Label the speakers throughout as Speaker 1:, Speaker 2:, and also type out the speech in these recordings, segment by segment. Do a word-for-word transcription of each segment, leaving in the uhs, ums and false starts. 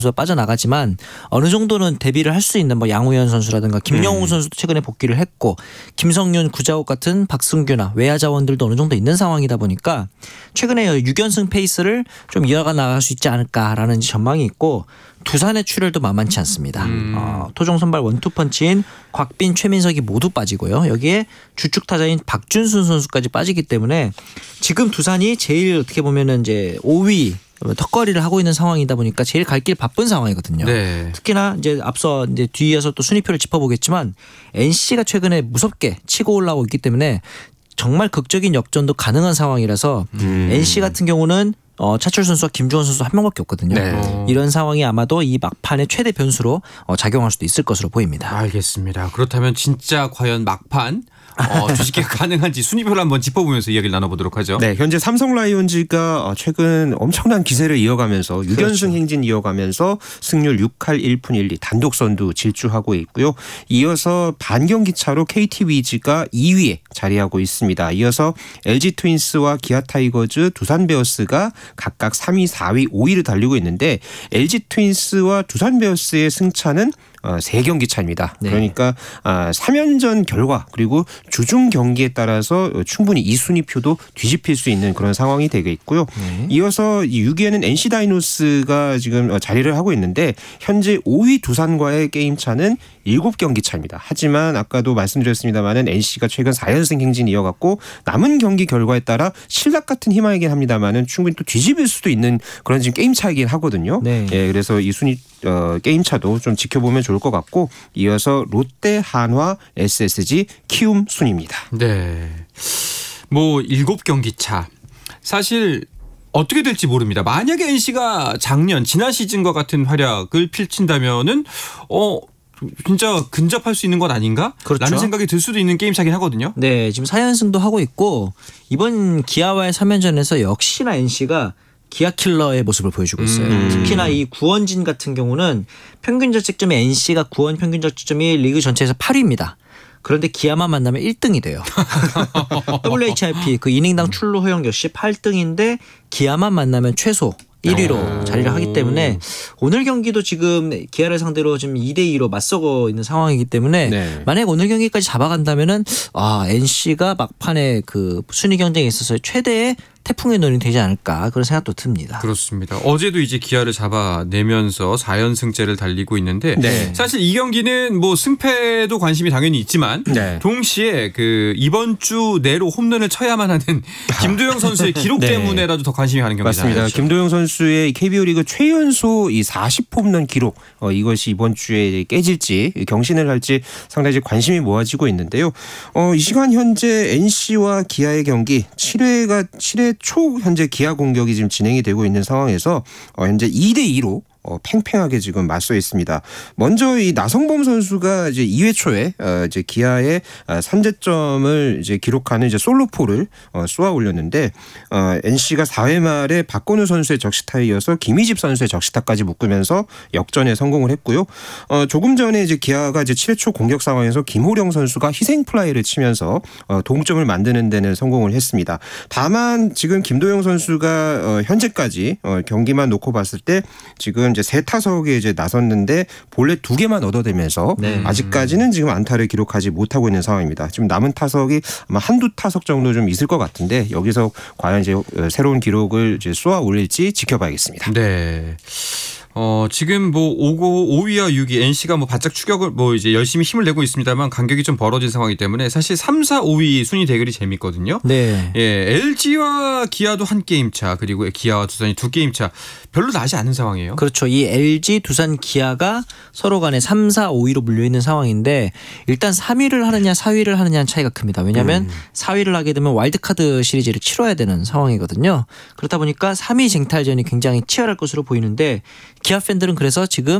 Speaker 1: 선수가 빠져나가지만 어느 정도는 데뷔를 할 수 있는 뭐 양우현 선수라든가 김영우 음. 선수도 최근에 복귀를 했고 김성윤, 구자욱 같은 박승규나 외야 자원들도 어느 정도 있는 상황이다 보니까 최근에 육 연승 페이스를 좀 이어가 나갈 수 있지 않을까라는 전망이 있고 두산의 출혈도 만만치 않습니다. 음. 어, 토종 선발 원투펀치인 곽빈, 최민석이 모두 빠지고요. 여기에 주축 타자인 박준순 선수까지 빠지기 때문에 지금 두산이 제일 어떻게 보면은 이제 오 위 턱걸이를 하고 있는 상황이다 보니까 제일 갈 길 바쁜 상황이거든요. 네. 특히나 이제 앞서 이제 뒤에서 또 순위표를 짚어보겠지만 엔씨가 최근에 무섭게 치고 올라오고 있기 때문에 정말 극적인 역전도 가능한 상황이라서 음. 엔씨 같은 경우는 어, 차출 선수와 김주원 선수 한 명밖에 없거든요. 네. 이런 상황이 아마도 이 막판의 최대 변수로 어, 작용할 수도 있을 것으로 보입니다.
Speaker 2: 알겠습니다. 그렇다면 진짜 과연 막판 어, 주식계가 가능한지 순위표를 한번 짚어보면서 이야기를 나눠보도록 하죠.
Speaker 3: 네, 현재 삼성 라이온즈가 최근 엄청난 기세를 이어가면서 육 연승 그렇죠. 행진 이어가면서 승률 육 할 일 푼 일 리 단독 선두 질주하고 있고요. 이어서 반경기 차로 케이티 위즈가 이 위에 자리하고 있습니다. 이어서 엘지 트윈스와 기아 타이거즈, 두산 베어스가 각각 삼 위, 사 위, 오 위를 달리고 있는데 엘지 트윈스와 두산 베어스의 승차는 어, 세 경기 차입니다. 네. 그러니까 아, 삼 연전 결과 그리고 주중 경기에 따라서 충분히 이 순위표도 뒤집힐 수 있는 그런 상황이 되게 있고요. 네. 이어서 육 위에는 엔씨 다이노스가 지금 자리를 하고 있는데 현재 오 위 두산과의 게임 차는 일곱 경기 차입니다. 하지만 아까도 말씀드렸습니다마는 엔씨가 최근 사 연승 행진 이어갔고 남은 경기 결과에 따라 실락 같은 희망이긴 합니다마는 충분히 또 뒤집을 수도 있는 그런 지금 게임 차이긴 하거든요. 네. 예, 그래서 이 순위 어, 게임 차도 좀 지켜보면 좋을 것 같고 이어서 롯데, 한화, 에스에스지, 키움 순입니다.
Speaker 2: 네, 뭐 일곱 경기 차 사실. 어떻게 될지 모릅니다. 만약에 엔씨가 작년 지난 시즌과 같은 활약을 펼친다면은 어 진짜 근접할 수 있는 건 아닌가? 그렇죠. 라는 생각이 들 수도 있는 게임차긴 하거든요.
Speaker 1: 네, 지금 사 연승도 하고 있고 이번 기아와의 삼 연전에서 역시나 엔씨가 기아 킬러의 모습을 보여주고 있어요. 음. 특히나 이 구원진 같은 경우는 평균 자책점이 엔씨가 구원 평균 자책점이 리그 전체에서 팔 위입니다. 그런데 기아만 만나면 일 등이 돼요. 더블유에이치아이피 그 이닝당 출루 허용 역시 팔 등인데 기아만 만나면 최소 일 위로 자리를 하기 때문에 오늘 경기도 지금 기아를 상대로 지금 이 대 이로 맞서고 있는 상황이기 때문에 네. 만약 오늘 경기까지 잡아간다면은 아 엔씨가 막판에 그 순위 경쟁에 있어서 최대의 태풍의 눈이 되지 않을까 그런 생각도 듭니다.
Speaker 2: 그렇습니다. 어제도 이제 기아를 잡아내면서 사 연승째를 달리고 있는데 네. 사실 이 경기는 뭐 승패도 관심이 당연히 있지만 네. 동시에 그 이번 주 내로 홈런을 쳐야만 하는 김도영 선수의 기록 네. 때문에라도 더 관심이 가는 경기잖아요.
Speaker 3: 맞습니다. 그렇죠. 김도영 선수의 케이비오 리그 최연소 이 사십 홈런 기록 어, 이것이 이번 주에 깨질지 경신을 할지 상당히 관심이 모아지고 있는데요. 어, 이 시간 현재 엔씨와 기아의 경기 칠 회가 칠 회 초 현재 기아 공격이 지금 진행이 되고 있는 상황에서 어, 현재 이 대 이로 어, 팽팽하게 지금 맞서 있습니다. 먼저 이 나성범 선수가 이제 이 회 초에 어, 이제 기아의 삼 재점을 이제 기록하는 이제 솔로포를 어, 쏘아 올렸는데 어, 엔씨가 사 회 말에 박건우 선수의 적시타에 이어서 김희집 선수의 적시타까지 묶으면서 역전에 성공을 했고요. 어, 조금 전에 이제 기아가 이제 칠 회 초 공격 상황에서 김호령 선수가 희생 플라이를 치면서 어, 동점을 만드는 데는 성공을 했습니다. 다만 지금 김도영 선수가 어, 현재까지 어, 경기만 놓고 봤을 때 지금 이제 세 타석에 이제 나섰는데 본래 두 개만 얻어대면서 네. 아직까지는 지금 안타를 기록하지 못하고 있는 상황입니다. 지금 남은 타석이 아마 한두 타석 정도 좀 있을 것 같은데 여기서 과연 이제 새로운 기록을 이제 쏘아 올릴지 지켜봐야겠습니다.
Speaker 2: 네. 어, 지금 뭐 오 위와 육 위 엔씨가 뭐 바짝 추격을 뭐 이제 열심히 힘을 내고 있습니다만 간격이 좀 벌어진 상황이기 때문에 사실 삼, 사, 오 위 순위 대결이 재밌거든요. 네. 예, 엘지와 기아도 한 게임 차 그리고 기아와 두산이 두 게임 차 별로 나지 않은 상황이에요.
Speaker 1: 그렇죠. 이 엘지, 두산, 기아가 서로 간에 삼, 사, 오 위로 물려 있는 상황인데 일단 삼 위를 하느냐 사 위를 하느냐는 차이가 큽니다. 왜냐하면 음. 사 위를 하게 되면 와일드카드 시리즈를 치러야 되는 상황이거든요. 그렇다 보니까 삼 위 쟁탈전이 굉장히 치열할 것으로 보이는데 기아 팬들은 그래서 지금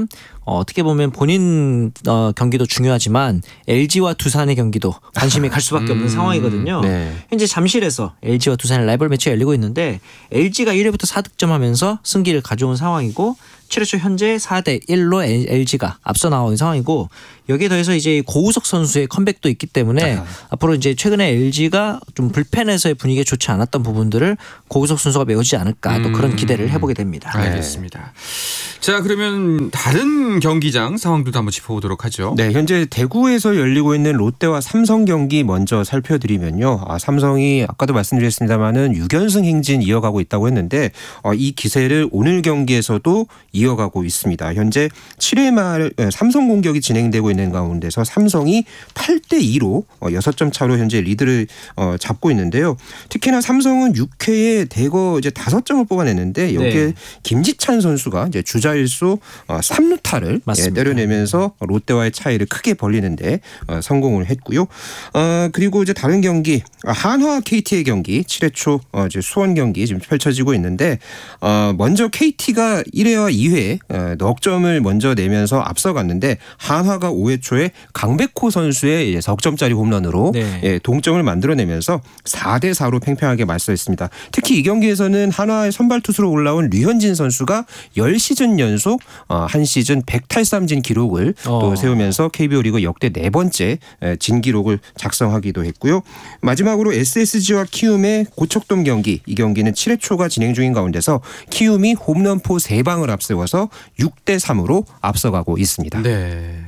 Speaker 1: 어, 어떻게 보면 본인 어, 경기도 중요하지만 엘지와 두산의 경기도 관심이 갈 수밖에 없는
Speaker 2: 음,
Speaker 1: 상황이거든요.
Speaker 3: 네.
Speaker 1: 현재 잠실에서 엘지와 두산의 라이벌 매치가 열리고 있는데 엘지가 일 회부터 사 득점하면서 승기를 가져온 상황이고 칠 회 초 현재 사 대 일로 엘지가 앞서 나온 상황이고 여기에 더해서 이제 고우석 선수의 컴백도 있기 때문에
Speaker 3: 아하.
Speaker 1: 앞으로 이제 최근에 엘지가 좀 불펜에서의 분위기가 좋지 않았던 부분들을 고우석 선수가 메우지 않을까 또 그런 기대를 해보게 됩니다.
Speaker 2: 알겠습니다. 자, 그러면 다른 경기장 상황들도 한번 짚어보도록 하죠.
Speaker 3: 네, 현재 대구에서 열리고 있는 롯데와 삼성 경기 먼저 살펴드리면요. 아, 삼성이 아까도 말씀드렸습니다마는 육 연승 행진 이어가고 있다고 했는데 어, 이 기세를 오늘 경기에서도 이어가고 있습니다. 현재 칠 회 말 삼성 공격이 진행되고 있는 가운데서 삼성이 팔 대 이로 여섯 점 차로 현재 리드를 어, 잡고 있는데요. 특히나 삼성은 육 회에 대거 이제 다섯 점을 뽑아냈는데 여기에
Speaker 1: 네.
Speaker 3: 김지찬 선수가 이제 주자일수 삼 루타를 예, 때려내면서 롯데와의 차이를 크게 벌리는데 어, 성공을 했고요. 어, 그리고 이제 다른 경기 한화 케이티의 경기 칠 회 초 어, 이제 수원 경기 지금 펼쳐지고 있는데 어, 먼저 케이티가 일 회와 이 회 어, 넉 점을 먼저 내면서 앞서갔는데 한화가 오 회 초에 강백호 선수의 석 점짜리 홈런으로
Speaker 1: 네.
Speaker 3: 예, 동점을 만들어내면서 사 대 사로 팽팽하게 맞서했습니다. 특히 이 경기에서는 한화의 선발 투수로 올라온 류현진 선수가 십 시즌 연속 어, 한 시즌 백 탈삼진 기록을
Speaker 1: 어.
Speaker 3: 또 세우면서 케이비오 리그 역대 네 번째 진 기록을 작성하기도 했고요. 마지막으로 에스에스지와 키움의 고척돔 경기 이 경기는 칠 회 초가 진행 중인 가운데서 키움이 홈런포 세 방을 앞세워서 육 대 삼으로 앞서가고 있습니다.
Speaker 2: 네.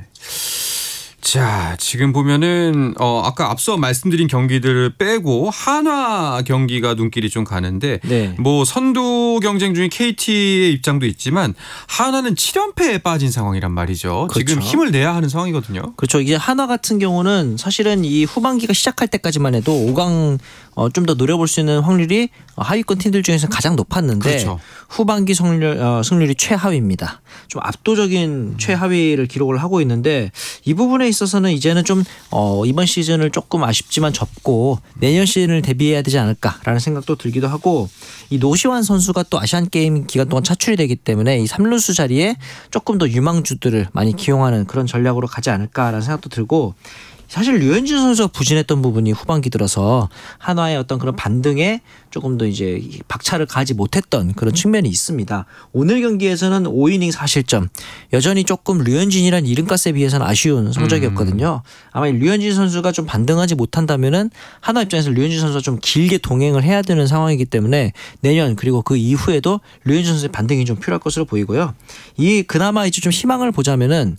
Speaker 2: 자, 지금 보면은 어 아까 앞서 말씀드린 경기들을 빼고 한화 경기가 눈길이 좀 가는데
Speaker 1: 네.
Speaker 2: 뭐 선두 경쟁 중인 케이티의 입장도 있지만 한화는 칠 연패에 빠진 상황이란 말이죠.
Speaker 1: 그렇죠.
Speaker 2: 지금 힘을 내야 하는 상황이거든요.
Speaker 1: 그렇죠. 이제 한화 같은 경우는 사실은 이 후반기가 시작할 때까지만 해도 오 강 어, 좀 더 노려볼 수 있는 확률이 하위권 팀들 중에서 가장 높았는데
Speaker 2: 그렇죠.
Speaker 1: 후반기 승률, 어, 승률이 최하위입니다. 좀 압도적인 최하위를 기록을 하고 있는데 이 부분에 있어서는 이제는 좀 어, 이번 시즌을 조금 아쉽지만 접고 내년 시즌을 대비해야 되지 않을까라는 생각도 들기도 하고 이 노시환 선수가 또 아시안게임 기간 동안 차출이 되기 때문에 이 삼 루수 자리에 조금 더 유망주들을 많이 기용하는 그런 전략으로 가지 않을까라는 생각도 들고 사실 류현진 선수가 부진했던 부분이 후반기 들어서 한화의 어떤 그런 반등에 조금 더 이제 박차를 가지 못했던 그런 측면이 있습니다. 오늘 경기에서는 오 이닝 사 실점. 여전히 조금 류현진이란 이름값에 비해서는 아쉬운 성적이었거든요. 아마 류현진 선수가 좀 반등하지 못한다면은 한화 입장에서 류현진 선수가 좀 길게 동행을 해야 되는 상황이기 때문에 내년 그리고 그 이후에도 류현진 선수의 반등이 좀 필요할 것으로 보이고요. 이 그나마 이제 좀 희망을 보자면은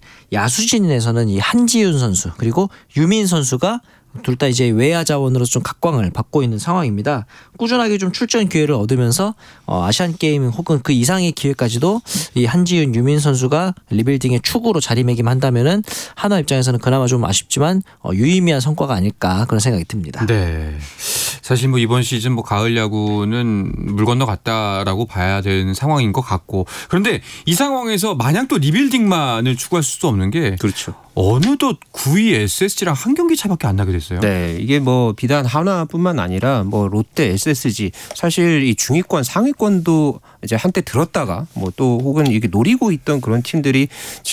Speaker 1: 야수진에서는 이 한지윤 선수 그리고 유민 선수가 둘 다 이제 외야 자원으로서 좀 각광을 받고 있는 상황입니다. 꾸준하게 좀 출전 기회를 얻으면서 어, 아시안 게임 혹은 그 이상의 기회까지도 이 한지윤, 유민 선수가 리빌딩의 축으로 자리매김한다면은 한화 입장에서는 그나마 좀 아쉽지만 어, 유의미한 성과가 아닐까 그런 생각이 듭니다.
Speaker 2: 네. 사실 뭐 이번 시즌 뭐 가을 야구는 물 건너갔다라고 봐야 되는 상황인 것 같고 그런데 이 상황에서 마냥 또 리빌딩만을 추구할 수도 없는 게
Speaker 3: 그렇죠.
Speaker 2: 어느덧 구 위 에스에스지랑 한 경기 차밖에 안 나게 됐어요.
Speaker 3: 네, 이게 뭐 비단 한화뿐만 아니라 뭐 롯데, 에스에스지 사실 이 중위권, 상위권도 이제 한때 들었다가 뭐 또 혹은 이게 노리고 있던 그런 팀들이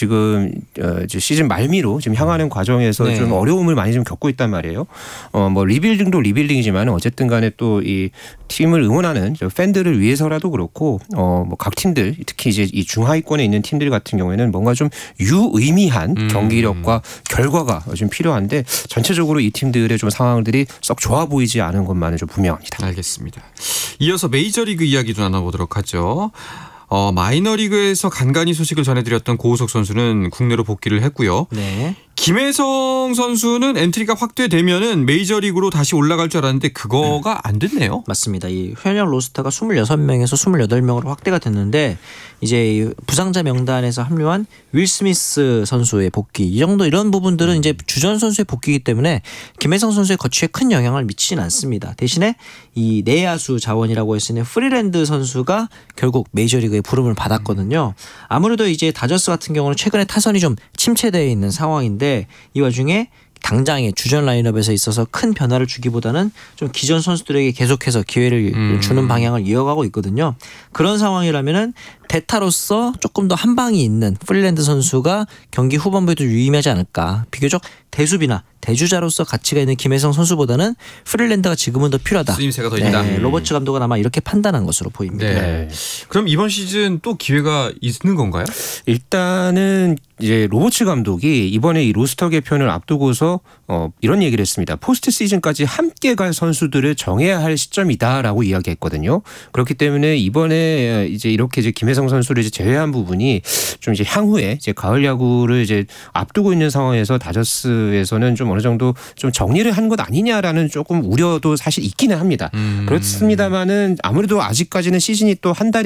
Speaker 3: 지금 이제 시즌 말미로 지금 향하는 과정에서
Speaker 1: 네.
Speaker 3: 좀 어려움을 많이 좀 겪고 있단 말이에요. 어, 뭐 리빌딩도 리빌딩이지만 어쨌든 간에 또 이 팀을 응원하는 팬들을 위해서라도 그렇고 어, 뭐 각 팀들 특히 이제 이 중하위권에 있는 팀들 같은 경우에는 뭔가 좀 유의미한
Speaker 2: 음.
Speaker 3: 경기력과 결과가 좀 필요한데 전체적으로 이 팀들의 좀 상황들이 썩 좋아 보이지 않은 것만은 좀 분명합니다.
Speaker 2: 알겠습니다. 이어서 메이저리그 이야기도 나눠보도록 하죠. 어, 마이너리그에서 간간히 소식을 전해드렸던 고우석 선수는 국내로 복귀를 했고요.
Speaker 1: 네.
Speaker 2: 김혜성 선수는 엔트리가 확대되면은 메이저리그로 다시 올라갈 줄 알았는데 그거가 안 됐네요.
Speaker 1: 맞습니다. 이 현역 로스터가 스물여섯 명에서 스물여덟 명으로 확대가 됐는데 이제 부상자 명단에서 합류한 윌 스미스 선수의 복귀 이 정도 이런 부분들은 이제 주전 선수의 복귀이기 때문에 김혜성 선수의 거취에 큰 영향을 미치진 않습니다. 대신에 이 내야수 자원이라고 했으니 프리랜드 선수가 결국 메이저리그에 부름을 받았거든요. 아무래도 이제 다저스 같은 경우는 최근에 타선이 좀 침체되어 있는 상황인데 이 와중에 당장의 주전 라인업에서 있어서 큰 변화를 주기보다는 좀 기존 선수들에게 계속해서 기회를
Speaker 2: 음.
Speaker 1: 주는 방향을 이어가고 있거든요. 그런 상황이라면은 대타로서 조금 더 한 방이 있는 프릴랜드 선수가 경기 후반부에도 유의미하지 않을까. 비교적 대수비나 대주자로서 가치가 있는 김혜성 선수보다는 프릴랜드가 지금은 더 필요하다.
Speaker 2: 쓰임새가 더 있다.
Speaker 1: 네, 로버츠 감독은 아마 이렇게 판단한 것으로 보입니다.
Speaker 2: 네.
Speaker 3: 네.
Speaker 2: 그럼 이번 시즌 또 기회가 있는 건가요?
Speaker 3: 일단은 이제 로버츠 감독이 이번에 이 로스터 개편을 앞두고서 어 이런 얘기를 했습니다. 포스트 시즌까지 함께 갈 선수들을 정해야 할 시점이다라고 이야기했거든요. 그렇기 때문에 이번에 이제 이렇게 이제 김혜성 선수를 이제 제외한 부분이 좀 이제 향후에 이제 가을 야구를 이제 앞두고 있는 상황에서 다저스에서는 좀 어느 정도 좀 정리를 한 것 아니냐라는 조금 우려도 사실 있기는 합니다.
Speaker 2: 음.
Speaker 3: 그렇습니다만은 아무래도 아직까지는 시즌이 또 한 달이